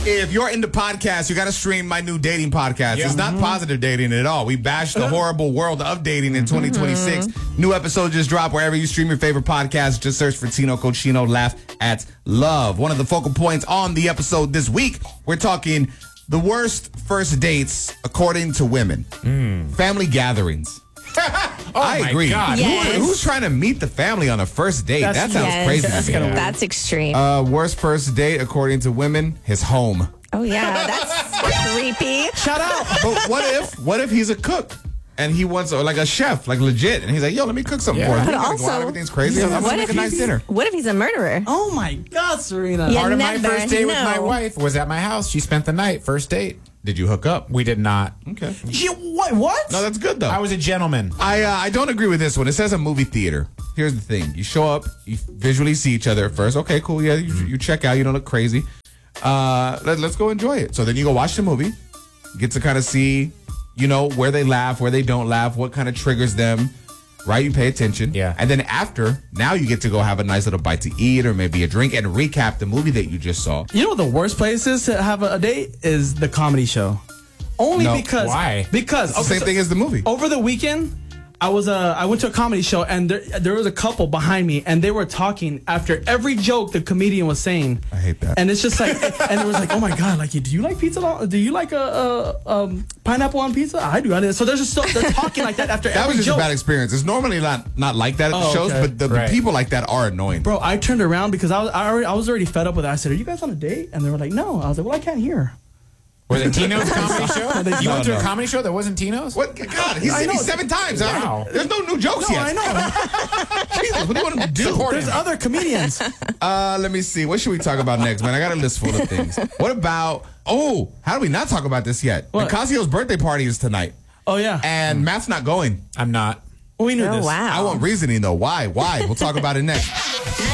If you're into podcasts, you got to stream my new dating podcast. Yeah. It's not positive dating at all. We bashed the horrible world of dating in 2026. New episode just dropped wherever you stream your favorite podcast. Just search for Tino Cochino Laugh at Love. One of the focal points on the episode this week, we're talking the worst first dates according to women. Family gatherings. I agree. God. Yes. Who's trying to meet the family on a first date? That sounds crazy to me. That's extreme. Worst first date according to women, his home. Oh, yeah. That's creepy. Shout out. But what if he's a cook and he wants like a chef, like legit, and he's like, yo, let me cook something for us. But We gotta go also, out, everything's crazy. I'm gonna make a nice dinner. What if he's a murderer? Oh my God, Serena. Yeah. Part of my never first date with my know. wife was at my house. She spent the night. First date. Did you hook up? We did not. Okay. What? No, that's good though. I was a gentleman. I don't agree with this one. It says a movie theater. Here's the thing: you show up, you visually see each other at first. Okay, cool. Yeah, you check out. You don't look crazy. Let's go enjoy it. So then you go watch the movie, get to kind of see, where they laugh, where they don't laugh, what kind of triggers them. Right, you pay attention. Yeah. And then after, now you get to go have a nice little bite to eat or maybe a drink and recap the movie that you just saw. You know what the worst place is to have a date is the comedy show. Only No. because Why? Because It's the same thing as the movie. over the weekend, I went to a comedy show and there was a couple behind me and they were talking after every joke the comedian was saying. I hate that. And it's just like, and it was like, oh my God, like, do you like pizza? Do you like a pineapple on pizza? I do. So they're talking like that after That every was just joke. a bad experience. It's normally not like that at the Oh, shows, okay. but the Right. people like that are annoying. Bro, I turned around because I was already fed up with it. I said, are you guys on a date? And they were like, no. I was like, well, I can't hear. Was it Tino's comedy show? You went to No. a comedy show that wasn't Tino's? What? God, he's seen me 7 times. Wow. There's no new jokes No, yet. I know. Jesus, what do you want him to do? Support There's other comedians. Let me see. What should we talk about next, man? I got a list full of things. What about? Oh, how do we not talk about this yet? What? Ocasio's birthday party is tonight, Oh, yeah. and Matt's not going. I'm not. We knew Oh, this. wow. I want reasoning though. Why? We'll talk about it next.